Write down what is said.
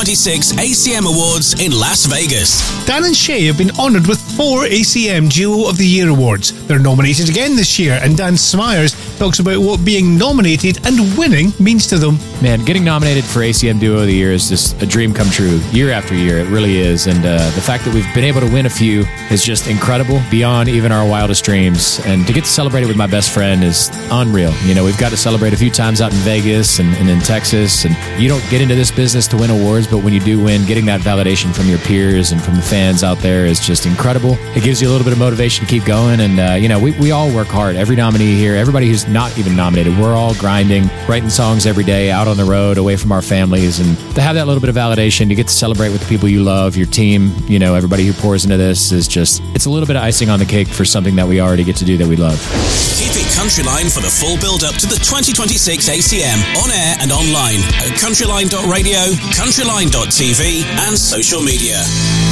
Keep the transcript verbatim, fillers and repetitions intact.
twenty-six A C M Awards in Las Vegas. Dan and Shay have been honoured with four A C M Duo of the Year awards. They're nominated again this year, and Dan Smyers talks about what being nominated and winning means to them. Man, getting nominated for A C M Duo of the Year is just a dream come true, year after year. It really is. And uh, the fact that we've been able to win a few is just incredible, beyond even our wildest dreams. And to get to celebrate it with my best friend is unreal. You know, we've got to celebrate a few times out in Vegas and, and in Texas. And you don't get into this business to win awards, but when you do win, getting that validation from your peers and from the fans out there is just incredible. It gives you a little bit of motivation to keep going. And, uh, you know, we, we all work hard. Every nominee here, everybody who's not even nominated, we're all grinding, writing songs every day, out on the road, away from our families. And to have that little bit of validation, to get to celebrate with the people you love, your team, you know, everybody who pours into this is just, it's a little bit of icing on the cake for something that we already get to do that we love. Keep it Countryline for the full build-up to the twenty twenty-six A C M, on air and online at countryline dot radio, countryline dot t v and social media.